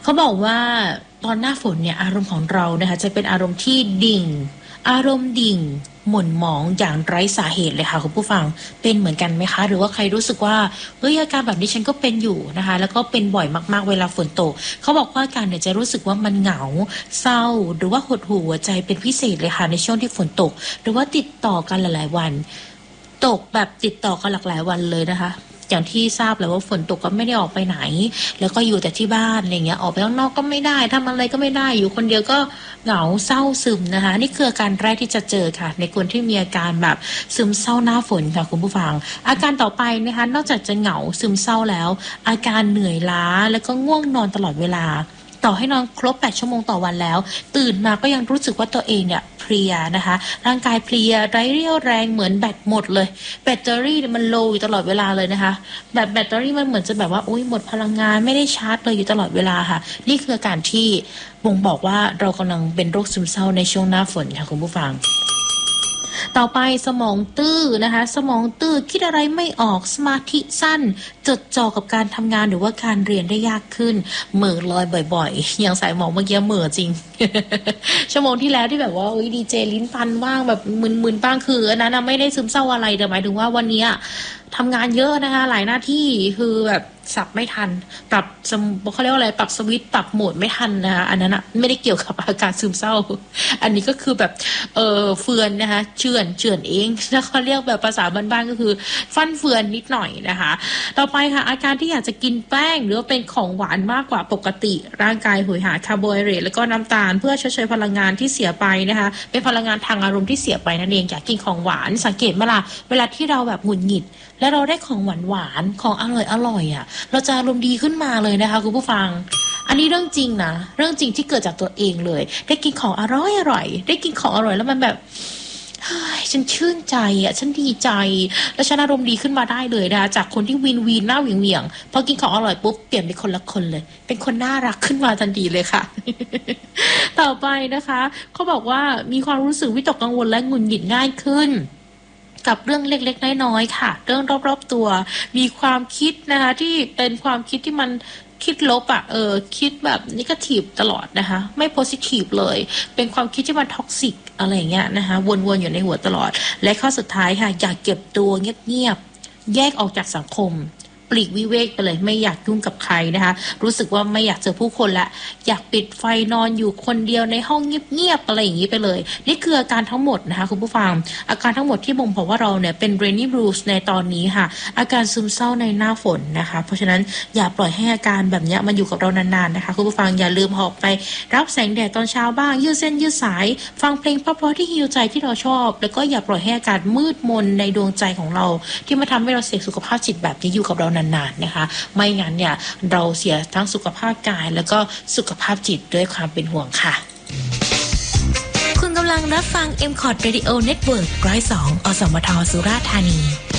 เขาบอกว่าตอนหน้าฝนเนี่ยอารมณ์ของเรานะคะจะเป็นอารมณ์ที่ดิ่งอารมณ์ดิ่งหม่นหมองอย่างไร้สาเหตุเลยค่ะคุณผู้ฟังเป็นเหมือนกันไหมคะหรือว่าใครรู้สึกว่าเฮ้ยอาการแบบนี้ฉันก็เป็นอยู่นะคะแล้วก็เป็นบ่อยมากๆเวลาฝนตกเขาบอกว่าอาการเนี่ยจะรู้สึกว่ามันเหงาเศร้าหรือว่าหดหู่หัวใจเป็นพิเศษเลยค่ะในช่วงที่ฝนตกหรือว่าติดต่อกันหลายๆวันตกแบบติดต่อกันหลากหลายวันเลยนะคะอย่างที่ทราบแล้วว่าฝนตกก็ไม่ได้ออกไปไหนแล้วก็อยู่แต่ที่บ้านอะไรเงี้ยออกไปข้างนอกก็ไม่ได้ทำอะไรก็ไม่ได้อยู่คนเดียวก็เหงาเศร้าซึมนะคะนี่คืออาการแรกที่จะเจอค่ะในคนที่มีอาการแบบซึมเศร้าหน้าฝนค่ะคุณผู้ฟังอาการต่อไปนะคะนอกจากจะเหงาซึมเศร้าแล้วอาการเหนื่อยล้าแล้วก็ง่วงนอนตลอดเวลาต่อให้นอนครบ8 ชั่วโมงต่อวันแล้วตื่นมาก็ยังรู้สึกว่าตัวเองเนี่ยเพลียนะคะร่างกายเพลียไร้เรี่ยวแรงเหมือนแบตหมดเลยแบตเตอรี่มันโลอยู่ตลอดเวลาเลยนะคะแบบแบตเตอรี่มันเหมือนจะแบบว่าอุ๊ยหมดพลังงานไม่ได้ชาร์จเลยอยู่ตลอดเวลาค่ะนี่คืออาการที่บ่งบอกว่าเรากำลังเป็นโรคซึมเศร้าในช่วงหน้าฝนค่ะคุณผู้ฟังต่อไปสมองตื้อนะคะสมองตื้อคิดอะไรไม่ออกสมาธิสั้นจดจ่อกับการทำงานหรือว่าการเรียนได้ยากขึ้นเหม่อลอยบ่อยๆอย่างสายหมองเมื่อกี้เหม่อจริง ชั่วโมงที่แล้วที่แบบว่าดีเจลิ้นพันว่างแบบมึนๆบ้างคืออันนั้นไม่ได้ซึมเศร้าอะไรแต่หมายถึงว่าวันนี้ทำงานเยอะนะคะหลายหน้าที่คือแบบสับไม่ทันปรับเขาเรียกว่าอะไรปรับสวิตช์ปรับโหมดไม่ทันนะคะอันนั้นไม่ได้เกี่ยวกับอาการซึมเศร้าอันนี้ก็คือแบบเฟือนนะคะเฉื่อนเองแล้วเขาเรียกแบบภาษาบ้านๆก็คือฟันเฟือนนิดหน่อยนะคะต่อไปค่ะอาการที่อยากจะกินแป้งหรือว่าเป็นของหวานมากกว่าปกติร่างกายโหยหาคาร์โบไฮเดรตแล้วก็น้ำตาลเพื่อชดเชยพลังงานที่เสียไปนะคะเป็นพลังงานทางอารมณ์ที่เสียไปนั่นเองอยากกินของหวานสังเกตไหมล่ะเวลาที่เราแบบหงุดหงิดแล้วเราได้ของหวานของอร่อยเราจะอารมณ์ดีขึ้นมาเลยนะคะคุณผู้ฟังอันนี้เรื่องจริงนะเรื่องจริงที่เกิดจากตัวเองเลยได้กินของอร่อยได้กินของอร่อยแล้วมันแบบฉันชื่นใจฉันดีใจแล้วฉันอารมณ์ดีขึ้นมาได้เลยนะคะจากคนที่วีนหน้าเหวี่ยงพอกินของอร่อยปุ๊บเปลี่ยนเป็นคนละคนเลยเป็นคนน่ารักขึ้นมาทันทีเลยค่ะ ต่อไปนะคะเขาบอกว่ามีความรู้สึกวิตกกังวลและหงุดหงิดง่ายขึ้นกับเรื่องเล็กๆน้อยๆค่ะเรื่องรอบๆตัวมีความคิดนะคะที่เป็นความคิดที่มันคิดลบคิดแบบนิเกทีฟตลอดนะคะไม่โพสิทีฟเลยเป็นความคิดที่มันท็อกซิกอะไรอย่างเงี้ยนะคะวนๆอยู่ในหัวตลอดและข้อสุดท้ายค่ะอยากเก็บตัวเงียบๆแยกออกจากสังคมปลีกวิเวกไปเลยไม่อยากยุ่งกับใครนะคะรู้สึกว่าไม่อยากเจอผู้คนละอยากปิดไฟนอนอยู่คนเดียวในห้องเงียบๆอะไรอย่างนี้ไปเลยนี่คืออาการทั้งหมดนะคะคุณผู้ฟังอาการทั้งหมดที่บ่งบอกว่าเราเนี่ยเป็น rainy blues ในตอนนี้ค่ะอาการซึมเศร้าในหน้าฝนนะคะเพราะฉะนั้นอย่าปล่อยให้อาการแบบนี้มันอยู่กับเรานานๆนะคะคุณผู้ฟังอย่าลืมออกไปรับแสงแดดตอนเช้าบ้างยืดเส้นยืดสายฟังเพลงเพราะๆที่ฮีลใจที่เราชอบแล้วก็อย่าปล่อยให้อากาศมืดมนในดวงใจของเราที่มาทำให้เราเสียสุขภาพจิตแบบนี้อยู่กับเรานานๆนะคะไม่งั้นเนี่ยเราเสียทั้งสุขภาพกายแล้วก็สุขภาพจิตด้วยความเป็นห่วงค่ะคุณกำลังรับฟัง MCOT Radio Network 102 อสมท สุราษฎร์ธานี